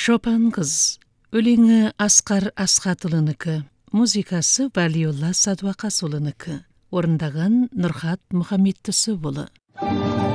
Шопан кыз. Өлеңі Асқар Асхатұлынікі, музыкасы Валиолла Садуақасұлынікі. Орындаған Нұрхат Мұхаммедтісі болы.